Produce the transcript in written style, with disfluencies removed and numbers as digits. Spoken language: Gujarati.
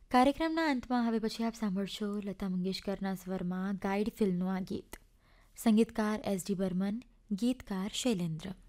કાર્યક્રમના અંતમાં હવે પછી આપ સાંભળશો લતા મંગેશકરના સ્વરમાં ગાઈડ ફિલ્મનું આ ગીત. સંગીતકાર S.D. બર્મન, ગીતકાર શૈલેન્દ્ર.